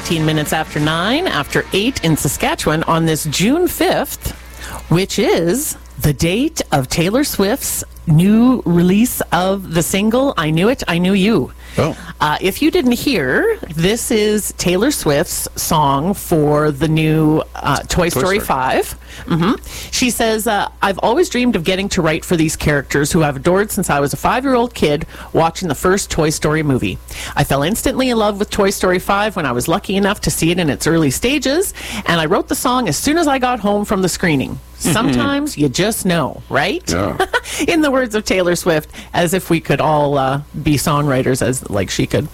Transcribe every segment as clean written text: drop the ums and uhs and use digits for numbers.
18 minutes after 9, after 8 in Saskatchewan on this June 5th, which is the date of Taylor Swift's new release of the single, I Knew It, I Knew You. Oh. If you didn't hear, this is Taylor Swift's song for the new Toy Story 5. She says, I've always dreamed of getting to write for these characters who I've adored since I was a 5-year-old kid watching the first Toy Story movie. I fell instantly in love with Toy Story 5 when I was lucky enough to see it in its early stages, and I wrote the song as soon as I got home from the screening. Sometimes you just know, right? Yeah. In the words of Taylor Swift, as if we could all be songwriters as like she could.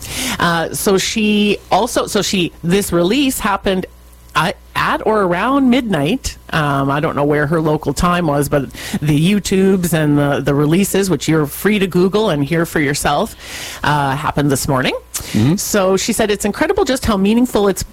This release happened at or around midnight. I don't know where her local time was, but the YouTubes and the releases, which you're free to Google and hear for yourself, happened this morning. So she said it's incredible just how meaningful it's...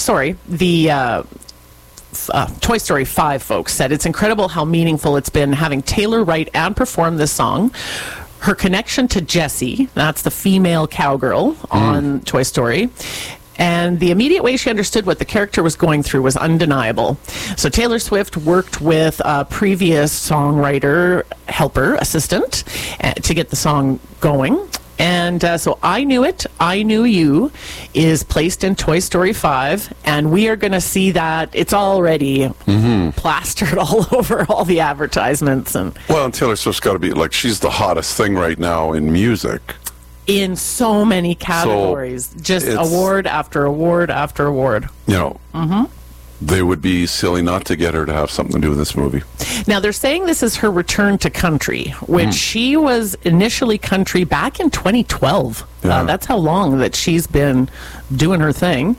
Toy Story 5 folks said it's incredible how meaningful it's been having Taylor write and perform this song. Her connection to Jessie, that's the female cowgirl on Toy Story, and the immediate way she understood what the character was going through was undeniable. So Taylor Swift worked with a previous songwriter, helper, assistant, to get the song going. And so I Knew It, I Knew You is placed in Toy Story 5, and we are going to see that it's already plastered all over all the advertisements. And Taylor Swift's got to be, like, she's the hottest thing right now in music. In so many categories. Just award after award after award. You know, they would be silly not to get her to have something to do with this movie. Now, they're saying this is her return to country, which she was initially country back in 2012. Yeah. That's how long that she's been doing her thing.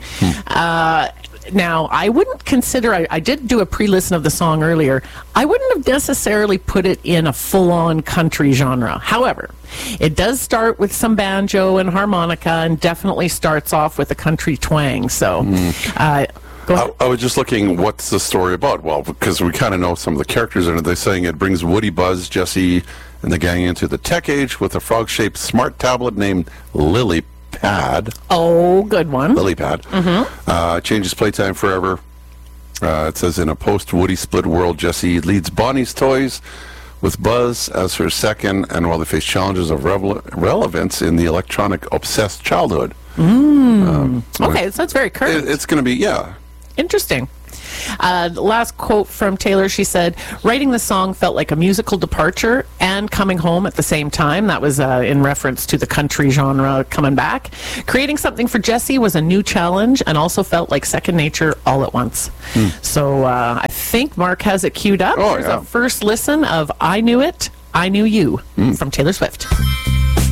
Now, I wouldn't consider... I did do a pre-listen of the song earlier. I wouldn't have necessarily put it in a full-on country genre. However, it does start with some banjo and harmonica and definitely starts off with a country twang. So... Go ahead. I was just looking, what's the story about? Well, because we kind of know some of the characters in it. They're saying it brings Woody, Buzz, Jessie, and the gang into the tech age with a frog-shaped smart tablet named LilyPad. Oh, good one. LilyPad. Changes playtime forever. It says, in a post-Woody split world, Jessie leads Bonnie's toys with Buzz as her second, and while they face challenges of relevance in the electronic-obsessed childhood. Okay, so that's very current. It's going to be, Interesting. The last quote from Taylor, she said, writing the song felt like a musical departure and coming home at the same time. That was in reference to the country genre coming back. Creating something for Jessie was a new challenge and also felt like second nature all at once. So I think Mark has it queued up. Oh, Here's a first listen of I Knew It, I Knew You from Taylor Swift.